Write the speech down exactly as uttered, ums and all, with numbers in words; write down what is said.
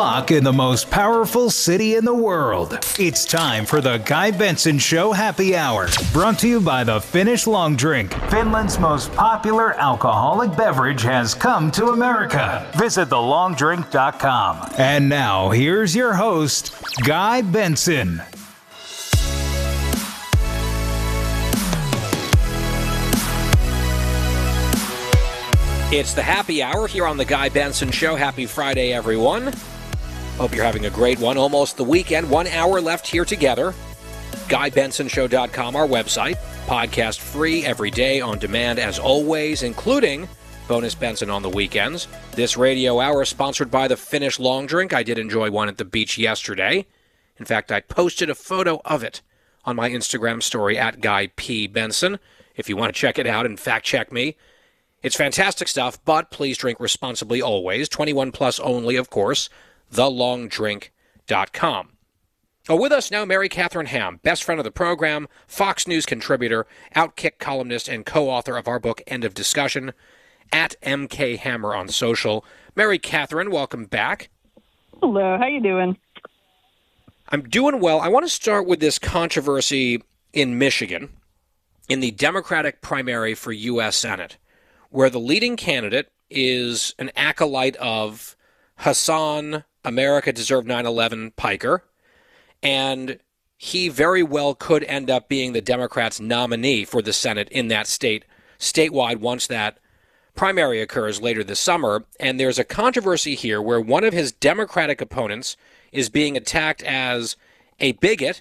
In the most powerful city in the world. It's time for the Guy Benson Show Happy Hour. Brought to you by the Finnish Long Drink. Finland's most popular alcoholic beverage has come to America. Visit the long drink dot com. And now, here's your host, Guy Benson. It's the Happy Hour here on the Guy Benson Show. Happy Friday, everyone. Hope you're having a great one. Almost the weekend. One hour left here together. Guy Benson Show dot com, our website. Podcast free every day on demand as always, including Bonus Benson on the weekends. This radio hour sponsored by the Finnish Long Drink. I did enjoy one at the beach yesterday. In fact, I posted a photo of it on my Instagram story at Guy P. Benson. If you want to check it out and fact check me. It's fantastic stuff, but please drink responsibly always. twenty-one plus only, of course. the long drink dot com. Oh, with us now, Mary Catherine Ham, best friend of the program, Fox News contributor, Outkick columnist, and co-author of our book, End of Discussion, at M K Hammer on social. Mary Catherine, welcome back. Hello, how you doing? I'm doing well. I want to start with this controversy in Michigan, in the Democratic primary for U S Senate, where the leading candidate is an acolyte of Hassan America Deserved nine eleven Piker, and he very well could end up being the Democrats' nominee for the Senate in that state, statewide, once that primary occurs later this summer. And there's a controversy here where one of his Democratic opponents is being attacked as a bigot